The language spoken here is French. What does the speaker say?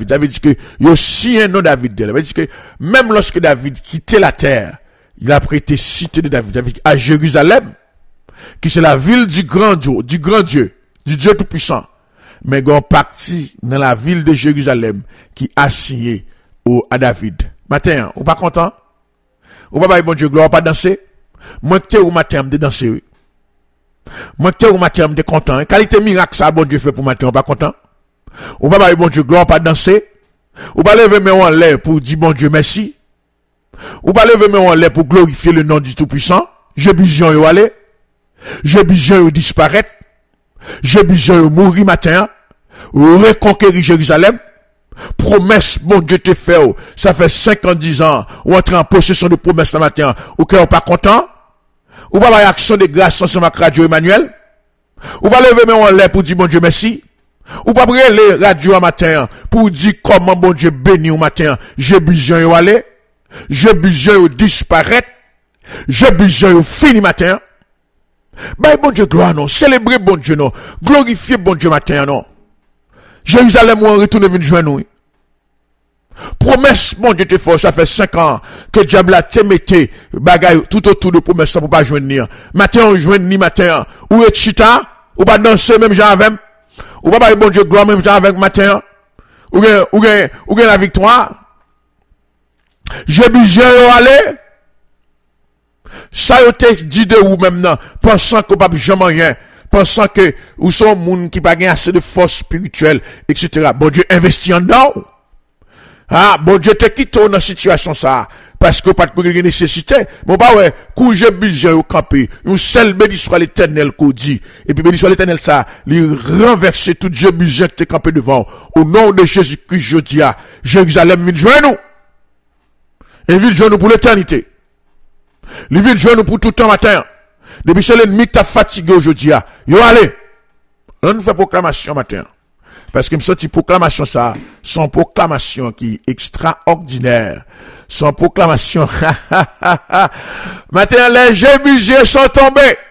ça veut dire que yo si un nom David de là. Ça veut dire que même lorsque David quittait la terre, il a prêté cité de David à Jérusalem, qui c'est la ville du grand Dieu, du Dieu tout-puissant. Mais gon parti dans la ville de Jérusalem qui a signé à David. Matin, ou pas content? Ou pas bon Dieu gloire pas danser? Moi que au matin de danser. Oui. Moi que au matin de content. Qualité miracle ça bon Dieu fait pour matin, ou pas content? Ou pas bon Dieu gloire pas danser? Ou pas lever mes en l'air pour dire bon Dieu merci? Ou pas lever mes en l'air pour glorifier le nom du tout-puissant? Je besoin yo aller. Je besoin de disparaître. Je besoin de mourir matin. Reconquérir Jérusalem. Promesse, bon Dieu te fait. Ça fait 5 ans, 10 ans. Ou entrer en possession de promesse ce matin. Ou qu'on pas content. Ou pas avoir action de grâce ensemble avec Radio Emmanuel. Ou pas lever mes en l'air pour dire bon Dieu merci. Ou pas brûler radio à matin pour dire comment bon Dieu béni au matin. J'ai besoin de aller. J'ai besoin de disparaître. J'ai besoin de finir matin. Bah, bon Dieu, gloire, non. Célébrer bon Dieu, non. Glorifier bon Dieu matin, non. Jérusalem, on retourne venir joindre nous. Promesse, bon Dieu te force, ça fait 5 ans que diable a te mette bagaille tout autour de promesse pour pas joindre. Matin, on joindre ni matin. Ou est chita, ou pas danser même genre avec. Ou pas bon Dieu, gloire même genre avec matin. Ou bien la victoire. J'ai besoin d'aller. Ça, yo te dit de ou même non, pensant qu'on pas jamais rien, pensant que ou sont monde qui pas gain assez de force spirituelle, etc. Bon Dieu investit en nous. Ah, bon Dieu te quitte dans situation ça, parce que pas de nécessité. Bon bah ouais, coup j'ai besoin au camper, une seule béni soit l'Éternel qu'on dit, et puis béni soit l'Éternel ça, lui renverser tout Dieu besoin que te camper devant. Au nom de Jésus-Christ, je dis à Jérusalem vient joindre nous. Et vient joindre nous pour l'éternité. Les villes jouent nous pour tout le temps matin. Depuis que l'ennemi t'a fatigué aujourd'hui, yo allez. On nous fait proclamation matin. Parce que me senti proclamation ça, son proclamation qui est extraordinaire. Son proclamation, matin les Jébusiers sont tombés.